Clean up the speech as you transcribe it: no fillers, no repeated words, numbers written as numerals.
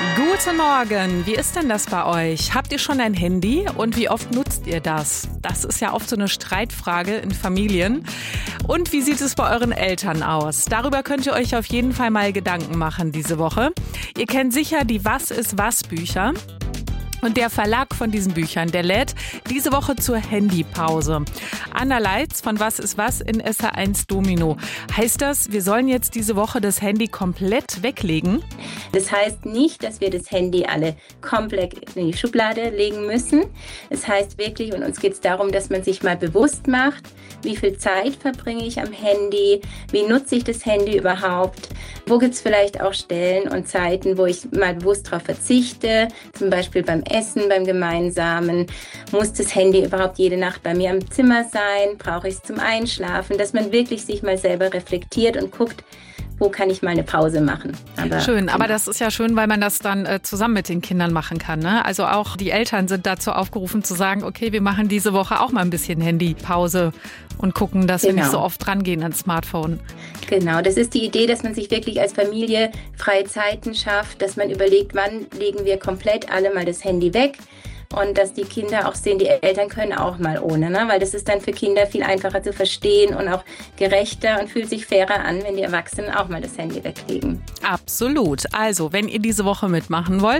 Guten Morgen, wie ist denn das bei euch? Habt ihr schon ein Handy und wie oft nutzt ihr das? Das ist ja oft so eine Streitfrage in Familien. Und wie sieht es bei euren Eltern aus? Darüber könnt ihr euch auf jeden Fall mal Gedanken machen diese Woche. Ihr kennt sicher die Was-ist-was-Bücher. Und der Verlag von diesen Büchern, der lädt diese Woche zur Handypause. Anna Leitz von Was ist was in SR1 Domino. Heißt das, wir sollen jetzt diese Woche das Handy komplett weglegen? Das heißt nicht, dass wir das Handy alle komplett in die Schublade legen müssen. Das heißt wirklich, und uns geht es darum, dass man sich mal bewusst macht, wie viel Zeit verbringe ich am Handy, wie nutze ich das Handy überhaupt, wo gibt es vielleicht auch Stellen und Zeiten, wo ich mal bewusst darauf verzichte, zum Beispiel beim Essen, beim Gemeinsamen. Muss das Handy überhaupt jede Nacht bei mir im Zimmer sein? Brauche ich es zum Einschlafen? Dass man wirklich sich mal selber reflektiert und guckt, wo kann ich mal eine Pause machen. Schön, aber das ist ja schön, weil man das dann zusammen mit den Kindern machen kann. Ne? Also auch die Eltern sind dazu aufgerufen zu sagen, okay, wir machen diese Woche auch mal ein bisschen Handypause und gucken, dass wir nicht so oft rangehen ans Smartphone. Genau, das ist die Idee, dass man sich wirklich als Familie freie Zeiten schafft, dass man überlegt, wann legen wir komplett alle mal das Handy weg. Und dass die Kinder auch sehen, die Eltern können auch mal ohne, ne? Weil das ist dann für Kinder viel einfacher zu verstehen und auch gerechter und fühlt sich fairer an, wenn die Erwachsenen auch mal das Handy weglegen. Absolut. Also, wenn ihr diese Woche mitmachen wollt,